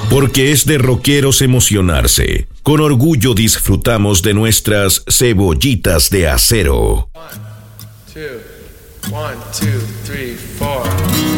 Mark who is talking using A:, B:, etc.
A: Porque es de rockeros emocionarse. Con orgullo disfrutamos de nuestras cebollitas de acero.
B: 1, 2, 3, 4.